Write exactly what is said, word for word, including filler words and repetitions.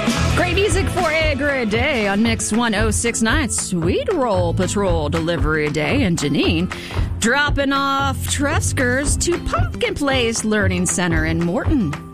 Great music for a great day on Mix one oh six point nine. Sweet Roll Patrol Delivery Day. And Janine dropping off Treskers to Pumpkin Place Learning Center in Morton.